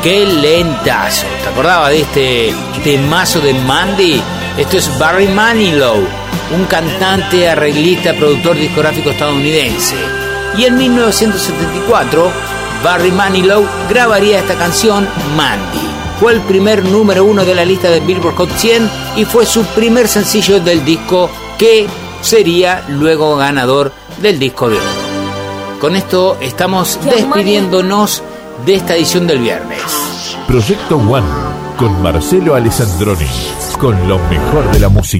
qué lentazo. ¿Te acordabas de este temazo de Mandy? Esto es Barry Manilow, un cantante, arreglista, productor discográfico estadounidense. Y en 1974, Barry Manilow grabaría esta canción, Mandy. Fue el primer número 1 de la lista de Billboard Hot 100 y fue su primer sencillo del disco, que sería luego ganador del disco de oro. Con esto estamos despidiéndonos de esta edición del viernes. Proyecto One con Marcelo Alessandroni, con lo mejor de la música.